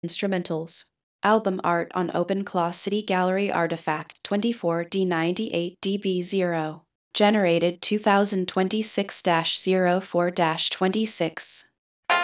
Instrumentals. Album art on OpenClaw City Gallery Artifact 24D98DB0. Generated 2026-04-26.